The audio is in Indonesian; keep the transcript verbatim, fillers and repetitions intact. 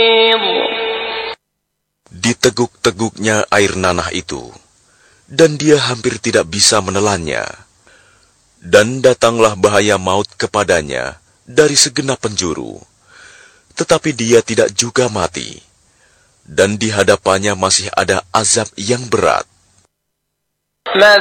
Diteguk-teguknya air nanah itu, dan dia hampir tidak bisa menelannya. Dan datanglah bahaya maut kepadanya dari segenap penjuru. Tetapi dia tidak juga mati, dan di hadapannya masih ada azab yang berat.